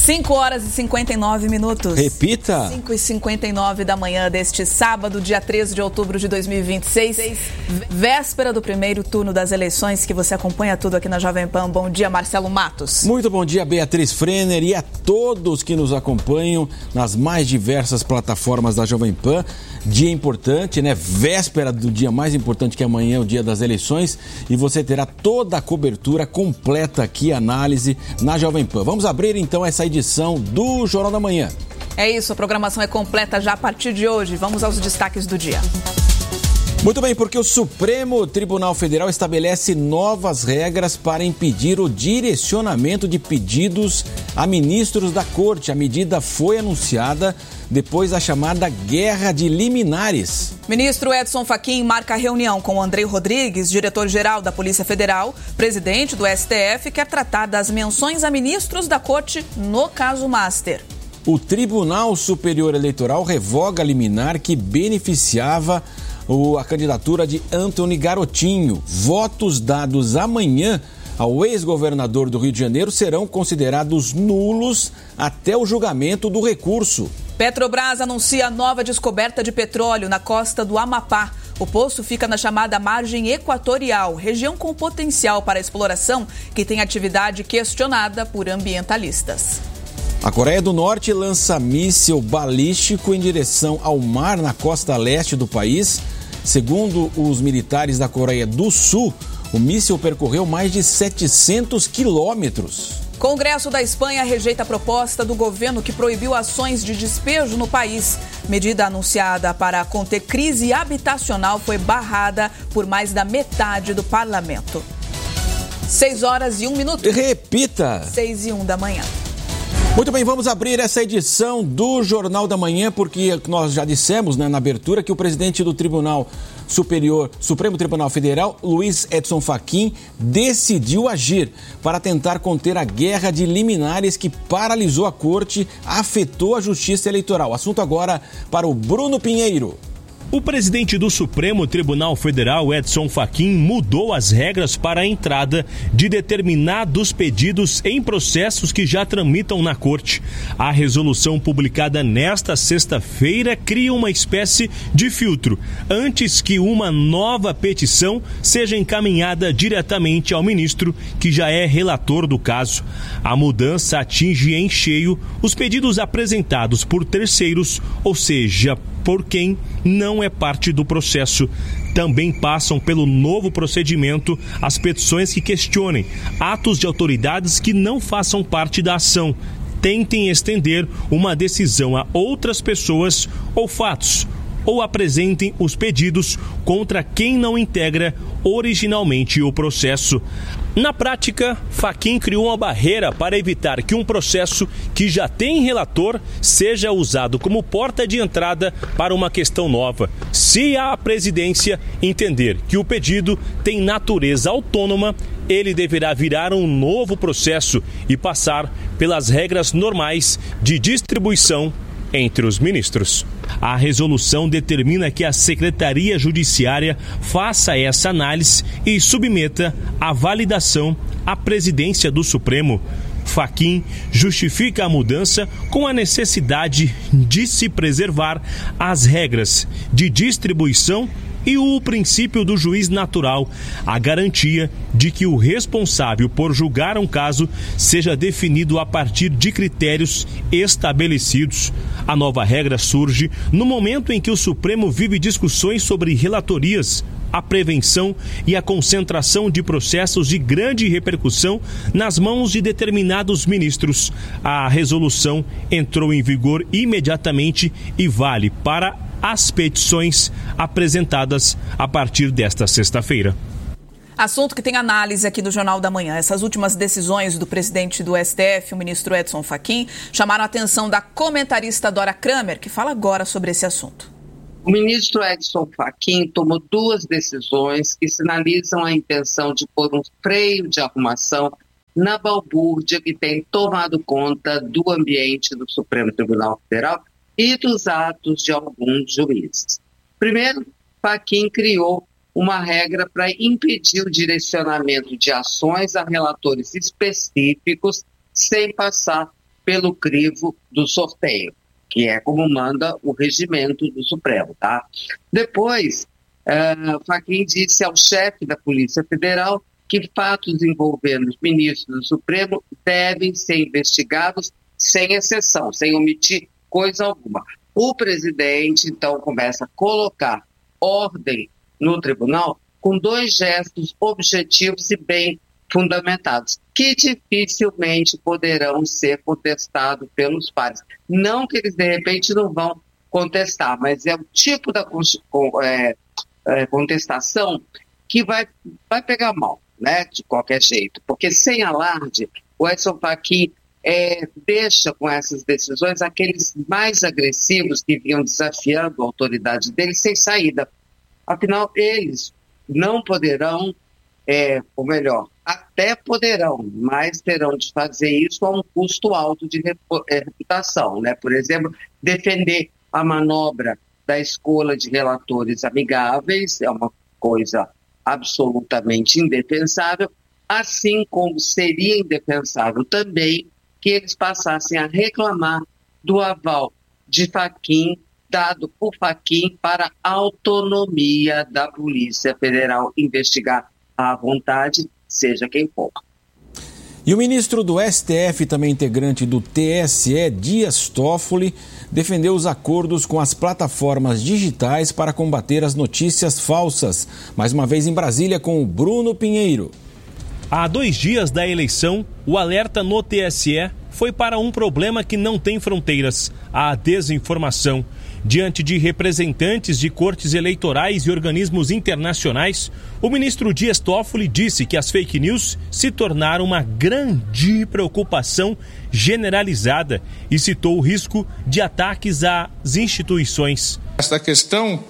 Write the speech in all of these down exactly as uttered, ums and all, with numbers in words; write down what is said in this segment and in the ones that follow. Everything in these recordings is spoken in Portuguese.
cinco horas e cinquenta e nove minutos. Repita. cinco e cinquenta e nove da manhã deste sábado, dia treze de outubro de dois mil e vinte e seis. Véspera do primeiro turno das eleições, que você acompanha tudo aqui na Jovem Pan. Bom dia, Marcelo Matos. Muito bom dia, Beatriz Frenner, e a todos que nos acompanham nas mais diversas plataformas da Jovem Pan. Dia importante, né? Véspera do dia mais importante, que amanhã é o dia das eleições, e você terá toda a cobertura completa aqui, análise na Jovem Pan. Vamos abrir então essa edição do Jornal da Manhã. É isso, a programação é completa já a partir de hoje. Vamos aos destaques do dia. Muito bem, porque o Supremo Tribunal Federal estabelece novas regras para impedir o direcionamento de pedidos a ministros da Corte. A medida foi anunciada depois da chamada Guerra de Liminares. Ministro Edson Fachin marca reunião com Andrei Rodrigues, diretor-geral da Polícia Federal, presidente do S T F, quer tratar das menções a ministros da Corte no caso Master. O Tribunal Superior Eleitoral revoga a liminar que beneficiava a candidatura de Antony Garotinho. Votos dados amanhã ao ex-governador do Rio de Janeiro serão considerados nulos até o julgamento do recurso. Petrobras anuncia nova descoberta de petróleo na costa do Amapá. O poço fica na chamada margem equatorial, região com potencial para exploração que tem atividade questionada por ambientalistas. A Coreia do Norte lança míssil balístico em direção ao mar na costa leste do país. Segundo os militares da Coreia do Sul, o míssil percorreu mais de setecentos quilômetros. Congresso da Espanha rejeita a proposta do governo que proibiu ações de despejo no país. Medida anunciada para conter crise habitacional foi barrada por mais da metade do parlamento. Seis horas e um minuto. Repita. Seis e um da manhã. Muito bem, vamos abrir essa edição do Jornal da Manhã, porque nós já dissemos, né, na abertura que o presidente do Tribunal Superior, Supremo Tribunal Federal, Luiz Edson Fachin, decidiu agir para tentar conter a guerra de liminares que paralisou a corte, afetou a justiça eleitoral. Assunto agora para o Bruno Pinheiro. O presidente do Supremo Tribunal Federal, Edson Fachin, mudou as regras para a entrada de determinados pedidos em processos que já tramitam na corte. A resolução publicada nesta sexta-feira cria uma espécie de filtro antes que uma nova petição seja encaminhada diretamente ao ministro, que já é relator do caso. A mudança atinge em cheio os pedidos apresentados por terceiros, ou seja, por quem não é parte do processo. Também passam pelo novo procedimento as petições que questionem atos de autoridades que não façam parte da ação, tentem estender uma decisão a outras pessoas ou fatos, ou apresentem os pedidos contra quem não integra originalmente o processo. Na prática, Fachin criou uma barreira para evitar que um processo que já tem relator seja usado como porta de entrada para uma questão nova. Se a presidência entender que o pedido tem natureza autônoma, ele deverá virar um novo processo e passar pelas regras normais de distribuição entre os ministros. A resolução determina que a Secretaria Judiciária faça essa análise e submeta a validação à presidência do Supremo. Fachin justifica a mudança com a necessidade de se preservar as regras de distribuição e o princípio do juiz natural, a garantia de que o responsável por julgar um caso seja definido a partir de critérios estabelecidos. A nova regra surge no momento em que o Supremo vive discussões sobre relatorias, a prevenção e a concentração de processos de grande repercussão nas mãos de determinados ministros. A resolução entrou em vigor imediatamente e vale para as petições apresentadas a partir desta sexta-feira. Assunto que tem análise aqui do Jornal da Manhã. Essas últimas decisões do presidente do S T F, o ministro Edson Fachin, chamaram a atenção da comentarista Dora Kramer, que fala agora sobre esse assunto. O ministro Edson Fachin tomou duas decisões que sinalizam a intenção de pôr um freio de arrumação na balbúrdia que tem tomado conta do ambiente do Supremo Tribunal Federal e dos atos de alguns juízes. Primeiro, Fachin criou uma regra para impedir o direcionamento de ações a relatores específicos sem passar pelo crivo do sorteio, que é como manda o regimento do Supremo, tá? Depois, uh, Fachin disse ao chefe da Polícia Federal que fatos envolvendo os ministros do Supremo devem ser investigados sem exceção, sem omitir coisa alguma. O presidente, então, começa a colocar ordem no tribunal com dois gestos objetivos e bem fundamentados, que dificilmente poderão ser contestados pelos pares. Não que eles, de repente, não vão contestar, mas é o tipo da é, é, contestação que vai, vai pegar mal, né, de qualquer jeito, porque sem alarde, o Edson Fachin é, deixa com essas decisões aqueles mais agressivos que vinham desafiando a autoridade dele sem saída. Afinal, eles não poderão, é, ou melhor, até poderão, mas terão de fazer isso a um custo alto de reputação, né? Por exemplo, defender a manobra da escolha de relatores amigáveis é uma coisa absolutamente indefensável, assim como seria indefensável também que eles passassem a reclamar do aval de Fachin, dado por Fachin para a autonomia da Polícia Federal investigar à vontade, seja quem for. E o ministro do S T F, também integrante do T S E, Dias Toffoli, defendeu os acordos com as plataformas digitais para combater as notícias falsas. Mais uma vez em Brasília com o Bruno Pinheiro. Há dois dias da eleição, o alerta no T S E foi para um problema que não tem fronteiras, a desinformação. Diante de representantes de cortes eleitorais e organismos internacionais, o ministro Dias Toffoli disse que as fake news se tornaram uma grande preocupação generalizada e citou o risco de ataques às instituições. Esta questão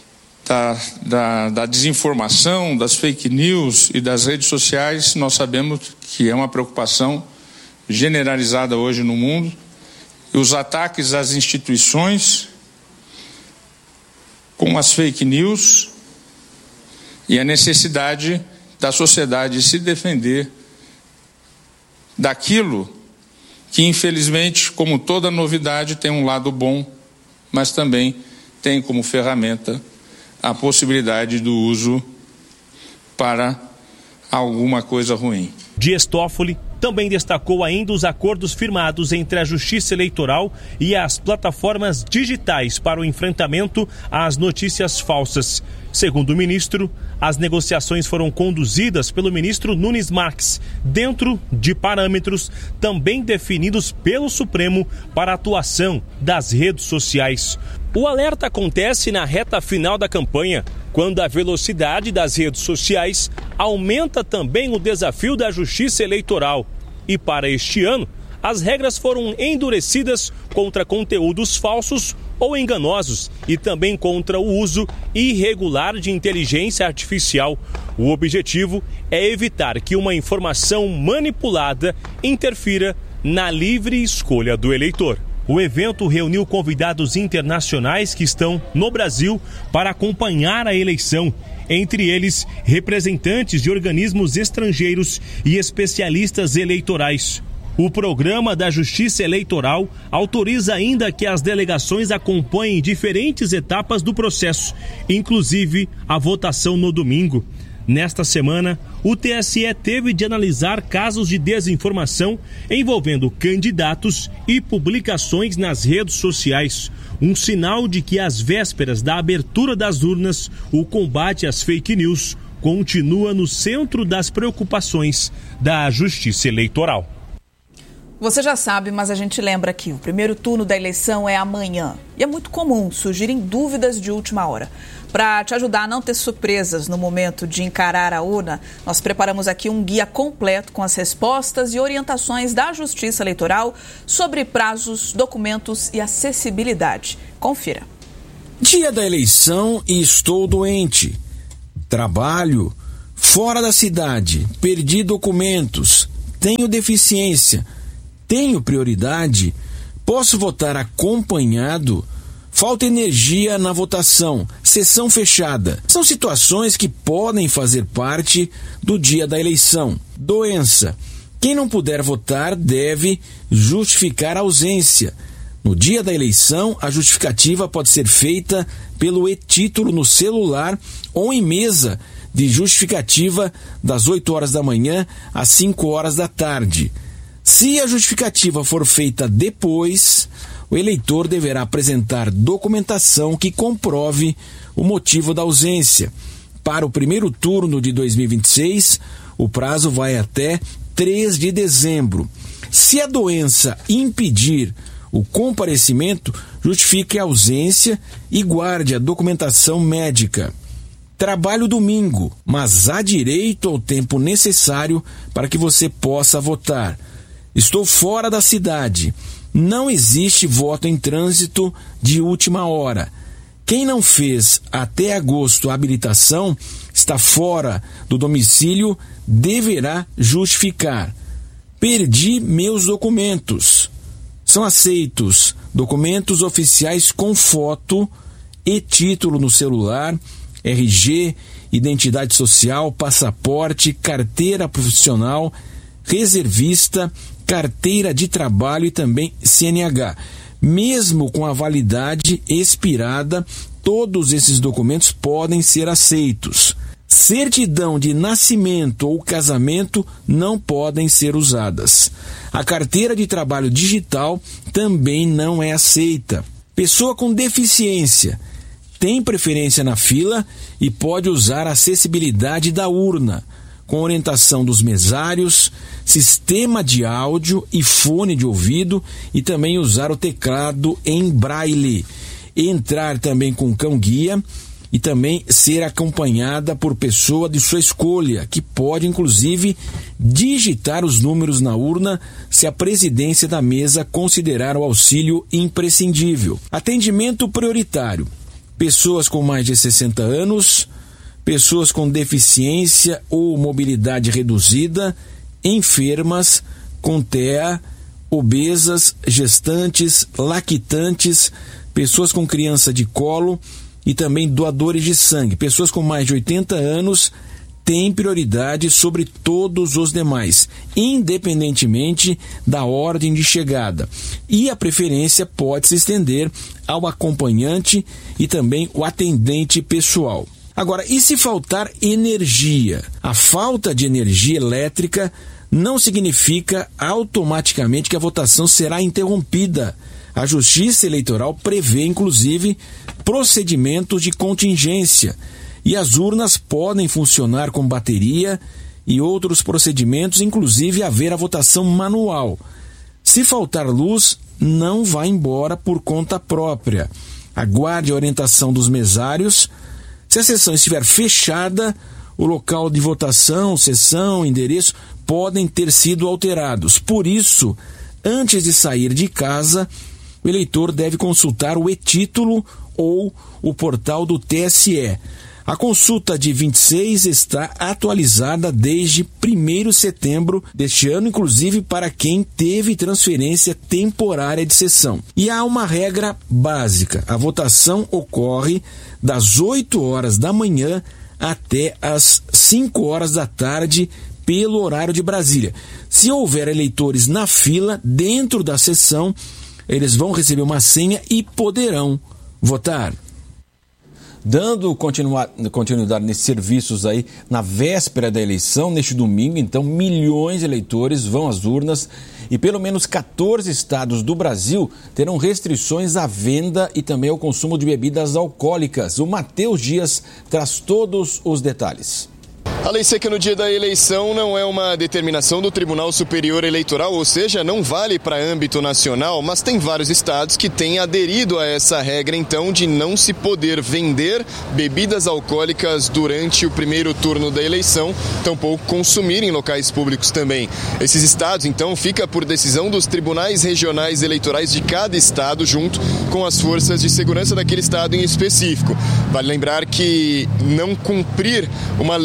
da, da, da desinformação, das fake news e das redes sociais, nós sabemos que é uma preocupação generalizada hoje no mundo. E os ataques às instituições com as fake news e a necessidade da sociedade se defender daquilo que, infelizmente, como toda novidade, tem um lado bom, mas também tem como ferramenta a possibilidade do uso para alguma coisa ruim. Dias Toffoli também destacou ainda os acordos firmados entre a Justiça Eleitoral e as plataformas digitais para o enfrentamento às notícias falsas. Segundo o ministro, as negociações foram conduzidas pelo ministro Nunes Marques, dentro de parâmetros também definidos pelo Supremo para a atuação das redes sociais. O alerta acontece na reta final da campanha, quando a velocidade das redes sociais aumenta também o desafio da Justiça Eleitoral. E para este ano, as regras foram endurecidas contra conteúdos falsos ou enganosos e também contra o uso irregular de inteligência artificial. O objetivo é evitar que uma informação manipulada interfira na livre escolha do eleitor. O evento reuniu convidados internacionais que estão no Brasil para acompanhar a eleição, entre eles representantes de organismos estrangeiros e especialistas eleitorais. O programa da Justiça Eleitoral autoriza ainda que as delegações acompanhem diferentes etapas do processo, inclusive a votação no domingo. Nesta semana, o T S E teve de analisar casos de desinformação envolvendo candidatos e publicações nas redes sociais. Um sinal de que, às vésperas da abertura das urnas, o combate às fake news continua no centro das preocupações da Justiça Eleitoral. Você já sabe, mas a gente lembra que o primeiro turno da eleição é amanhã. E é muito comum surgirem dúvidas de última hora. Para te ajudar a não ter surpresas no momento de encarar a urna, nós preparamos aqui um guia completo com as respostas e orientações da Justiça Eleitoral sobre prazos, documentos e acessibilidade. Confira. Dia da eleição e estou doente. Trabalho fora da cidade, perdi documentos, tenho deficiência, tenho prioridade, posso votar acompanhado, falta energia na votação, sessão fechada. São situações que podem fazer parte do dia da eleição. Doença, Quem não puder votar deve justificar a ausência. No dia da eleição, a justificativa pode ser feita pelo e-título no celular ou em mesa de justificativa das oito horas da manhã às cinco horas da tarde. Se a justificativa for feita depois, o eleitor deverá apresentar documentação que comprove o motivo da ausência. Para o primeiro turno de dois mil e vinte e seis, o prazo vai até três de dezembro. Se a doença impedir o comparecimento, justifique a ausência e guarde a documentação médica. Trabalho domingo, mas há direito ao tempo necessário para que você possa votar. Estou fora da cidade. Não existe voto em trânsito de última hora. Quem não fez até agosto a habilitação, está fora do domicílio, deverá justificar. Perdi meus documentos. São aceitos documentos oficiais com foto e título no celular, R G, identidade social, passaporte, carteira profissional, reservista, carteira de trabalho e também C N H. Mesmo com a validade expirada, todos esses documentos podem ser aceitos. Certidão de nascimento ou casamento não podem ser usadas. A carteira de trabalho digital também não é aceita. Pessoa com deficiência tem preferência na fila e pode usar a acessibilidade da urna, com orientação dos mesários, sistema de áudio e fone de ouvido, e também usar o teclado em braille. Entrar também com cão-guia e também ser acompanhada por pessoa de sua escolha, que pode inclusive digitar os números na urna se a presidência da mesa considerar o auxílio imprescindível. Atendimento prioritário: pessoas com mais de sessenta anos, pessoas com deficiência ou mobilidade reduzida, enfermas, com T E A, obesas, gestantes, lactantes, pessoas com criança de colo e também doadores de sangue. Pessoas com mais de oitenta anos têm prioridade sobre todos os demais, independentemente da ordem de chegada. E a preferência pode se estender ao acompanhante e também o atendente pessoal. Agora, e se faltar energia? A falta de energia elétrica não significa automaticamente que a votação será interrompida. A Justiça Eleitoral prevê, inclusive, procedimentos de contingência, e as urnas podem funcionar com bateria e outros procedimentos, inclusive haver a votação manual. Se faltar luz, não vá embora por conta própria. Aguarde a orientação dos mesários. Se a sessão estiver fechada, o local de votação, sessão, endereço podem ter sido alterados. Por isso, antes de sair de casa, o eleitor deve consultar o e-título ou o portal do T S E. A consulta de vinte e seis está atualizada desde primeiro de setembro deste ano, inclusive para quem teve transferência temporária de sessão. E há uma regra básica: a votação ocorre das oito horas da manhã até as cinco horas da tarde pelo horário de Brasília. Se houver eleitores na fila dentro da sessão, eles vão receber uma senha e poderão votar. Dando continuidade nesses serviços aí, na véspera da eleição, neste domingo, então, milhões de eleitores vão às urnas e pelo menos quatorze estados do Brasil terão restrições à venda e também ao consumo de bebidas alcoólicas. O Matheus Dias traz todos os detalhes. A lei seca no dia da eleição não é uma determinação do Tribunal Superior Eleitoral, ou seja, não vale para âmbito nacional, mas tem vários estados que têm aderido a essa regra, então, de não se poder vender bebidas alcoólicas durante o primeiro turno da eleição, tampouco consumir em locais públicos também. Esses estados, então, fica por decisão dos tribunais regionais eleitorais de cada estado, junto com as forças de segurança daquele estado em específico. Vale lembrar que não cumprir uma lei determinada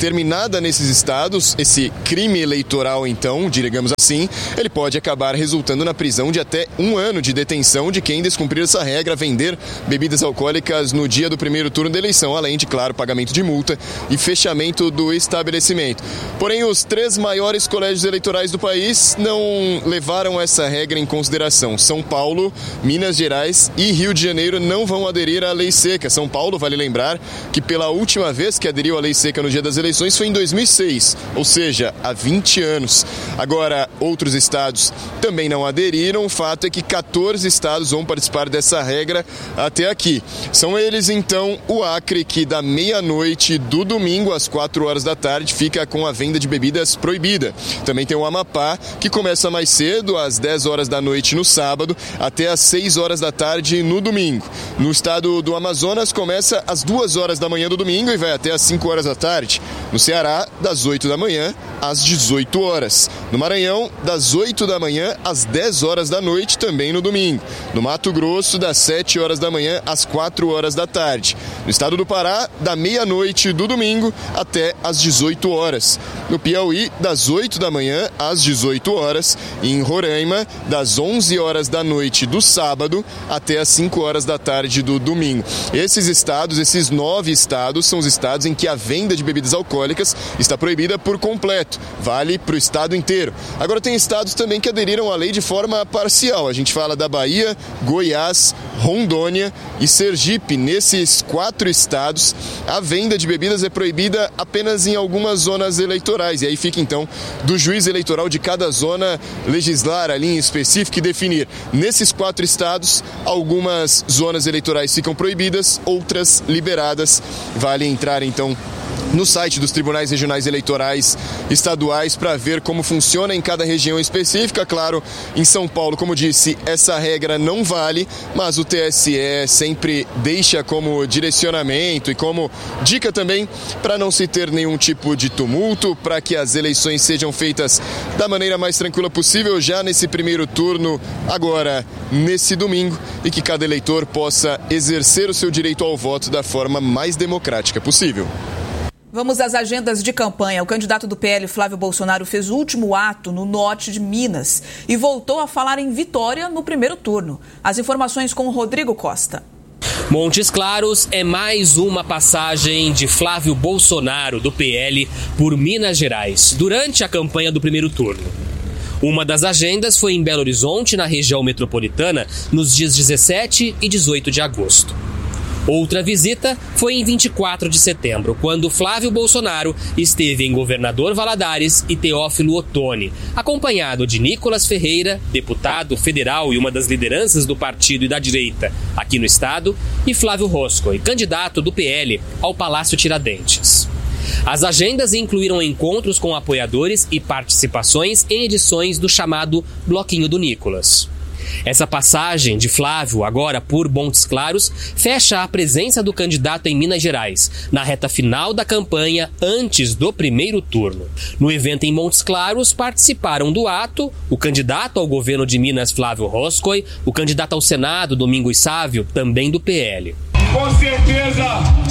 determinada nesses estados, esse crime eleitoral, então, digamos assim, ele pode acabar resultando na prisão de até um ano de detenção de quem descumprir essa regra, vender bebidas alcoólicas no dia do primeiro turno da eleição, além de, claro, pagamento de multa e fechamento do estabelecimento. Porém, os três maiores colégios eleitorais do país não levaram essa regra em consideração. São Paulo, Minas Gerais e Rio de Janeiro não vão aderir à lei seca. São Paulo, vale lembrar, que pela última vez que aderiu à lei seca no dia das eleições foi em dois mil e seis, ou seja, há vinte anos. Agora, outros estados também não aderiram. O fato é que quatorze estados vão participar dessa regra até aqui. São eles, então, o Acre, que da meia-noite do domingo às quatro horas da tarde fica com a venda de bebidas proibida. Também tem o Amapá, que começa mais cedo, às dez horas da noite no sábado, até às seis horas da tarde no domingo. No estado do Amazonas, começa às duas horas da manhã do domingo e vai até às cinco horas da tarde. No Ceará, das oito da manhã às dezoito horas. No Maranhão, das oito da manhã às dez horas da noite, também no domingo. No Mato Grosso, das sete horas da manhã às quatro horas da tarde. No estado do Pará, da meia-noite do domingo até às dezoito horas. No Piauí, das oito da manhã às dezoito horas. E em Roraima, das onze horas da noite do sábado até às cinco horas da tarde do domingo. Esses estados, esses nove estados, são os estados em que a venda de bebidas alcoólicas está proibida por completo. Vale para o estado inteiro. Agora, tem estados também que aderiram à lei de forma parcial. A gente fala da Bahia, Goiás, Rondônia e Sergipe. Nesses quatro estados, a venda de bebidas é proibida apenas em algumas zonas eleitorais. E aí fica, então, do juiz eleitoral de cada zona legislar ali em específico e definir. Nesses quatro estados, algumas zonas eleitorais ficam proibidas, outras liberadas. Vale entrar, então, no site dos tribunais regionais eleitorais estaduais para ver como funciona em cada região específica. Claro, em São Paulo, como disse, essa regra não vale, mas o T S E sempre deixa como direcionamento e como dica também para não se ter nenhum tipo de tumulto, para que as eleições sejam feitas da maneira mais tranquila possível já nesse primeiro turno, agora nesse domingo, e que cada eleitor possa exercer o seu direito ao voto da forma mais democrática possível. Vamos às agendas de campanha. O candidato do P L, Flávio Bolsonaro, fez o último ato no norte de Minas e voltou a falar em vitória no primeiro turno. As informações com o Rodrigo Costa. Montes Claros é mais uma passagem de Flávio Bolsonaro, do P L, por Minas Gerais, durante a campanha do primeiro turno. Uma das agendas foi em Belo Horizonte, na região metropolitana, nos dias dezessete e dezoito de agosto. Outra visita foi em vinte e quatro de setembro, quando Flávio Bolsonaro esteve em Governador Valadares e Teófilo Otoni, acompanhado de Nicolas Ferreira, deputado federal e uma das lideranças do partido e da direita aqui no estado, e Flávio Roscoe, candidato do P L ao Palácio Tiradentes. As agendas incluíram encontros com apoiadores e participações em edições do chamado Bloquinho do Nicolas. Essa passagem de Flávio, agora por Montes Claros, fecha a presença do candidato em Minas Gerais, na reta final da campanha, antes do primeiro turno. No evento em Montes Claros, participaram do ato o candidato ao governo de Minas, Flávio Roscoe, o candidato ao Senado, Domingos Sávio, também do P L. Com certeza,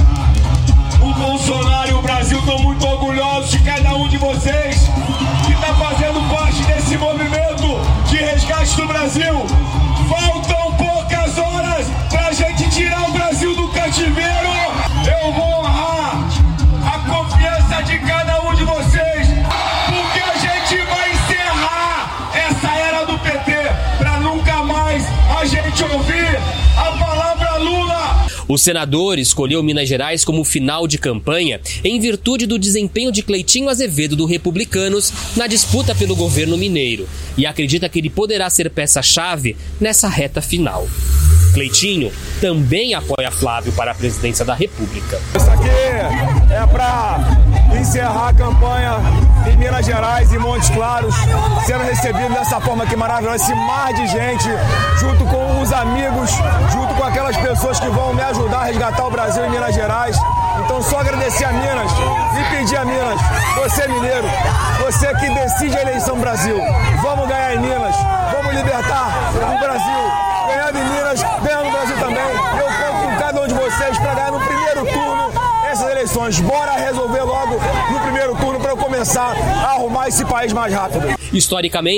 o Bolsonaro e o Brasil estão muito orgulhosos de cada um de vocês que está fazendo parte desse movimento de resgate do Brasil. Faltam poucas horas pra gente tirar o Brasil do cativeiro. Eu vou honrar a confiança de cada um de vocês, porque a gente vai encerrar essa era do P T pra nunca mais a gente ouvir a palavra Lula. O senador escolheu Minas Gerais como final de campanha em virtude do desempenho de Cleitinho Azevedo do Republicanos na disputa pelo governo mineiro e acredita que ele poderá ser peça-chave nessa reta final. Cleitinho também apoia Flávio para a presidência da República. Isso aqui é para encerrar a campanha em Minas Gerais e Montes Claros, sendo recebido dessa forma que maravilhosa, esse mar de gente, junto com os amigos, junto com aquelas pessoas que vão me ajudar a resgatar o Brasil em Minas Gerais. Então, só agradecer a Minas e pedir a Minas, você mineiro, você que decide a eleição Brasil, vamos ganhar em Minas, vamos libertar o Brasil. Ganhando em Minas, ganhando no Brasil também. Eu conto com cada um de vocês para ganhar no primeiro turno essas eleições. eleições. Bora resolver logo no primeiro turno para eu começar a arrumar esse país mais rápido. Historicamente,